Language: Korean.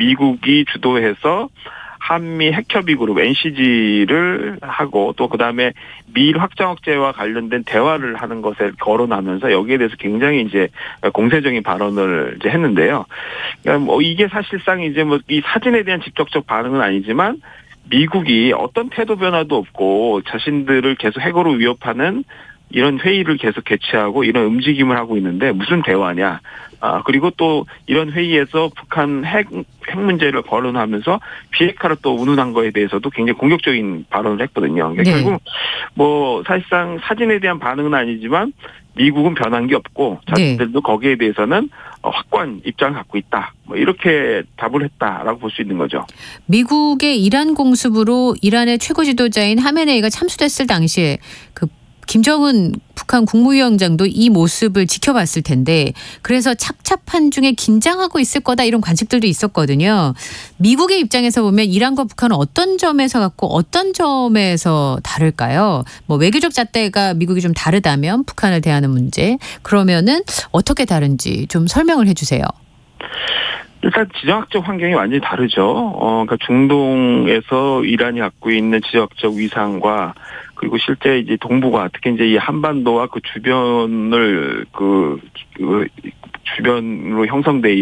미국이 주도해서 한미 핵협의 그룹 NCG를 하고 또 그다음에 미일 확장 억제와 관련된 대화를 하는 것에 거론하면서 여기에 대해서 굉장히 이제 공세적인 발언을 이제 했는데요. 그러니까 뭐 이게 사실상 이제 뭐 이 사진에 대한 직접적 반응은 아니지만 미국이 어떤 태도 변화도 없고 자신들을 계속 핵으로 위협하는 이런 회의를 계속 개최하고 이런 움직임을 하고 있는데 무슨 대화냐. 그리고 또 이런 회의에서 북한 핵 문제를 거론하면서 비핵화를 또 운운한 거에 대해서도 굉장히 공격적인 발언을 했거든요. 그러니까 네. 결국 뭐 사실상 사진에 대한 반응은 아니지만 미국은 변한 게 없고 자신들도 거기에 대해서는 확고한 입장을 갖고 있다. 뭐 이렇게 답을 했다라고 볼 수 있는 거죠. 미국의 이란 공습으로 이란의 최고 지도자인 하메네이가 참수됐을 당시에 그 김정은 북한 국무위원장도 이 모습을 지켜봤을 텐데 그래서 착잡한 중에 긴장하고 있을 거다 이런 관측들도 있었거든요. 미국의 입장에서 보면 이란과 북한은 어떤 점에서 같고 어떤 점에서 다를까요? 뭐 외교적 잣대가 미국이 좀 다르다면 북한을 대하는 문제 그러면은 어떻게 다른지 좀 설명을 해주세요. 일단 지정학적 환경이 완전히 다르죠. 그러니까 중동에서 이란이 갖고 있는 지정학적 위상과 그리고 실제 이제 동북아 특히 이제 이 한반도와 그 주변을 주변으로 형성돼